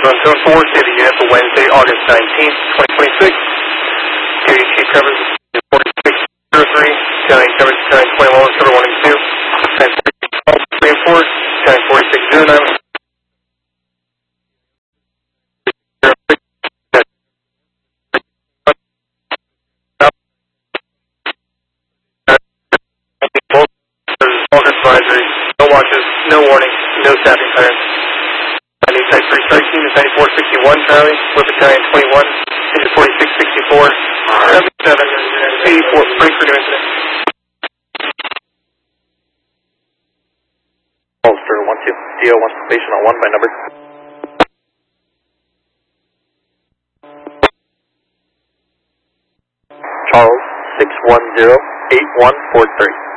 Run 4, state the unit for Wednesday, August 19th, 2026. Deputy Chief Coverage 4603, County Coverage 1021, Cover 1 and 2. 1046 reinforced, 104609. Advisory, no watches, no warning, no staffing patterns. I need type 3 strike team is 9461 Charlie, with battalion 21, into 4664, 77, 84, break for new incident. Holster 1-2, DO wants station on 1 by number. Charles 610-8143.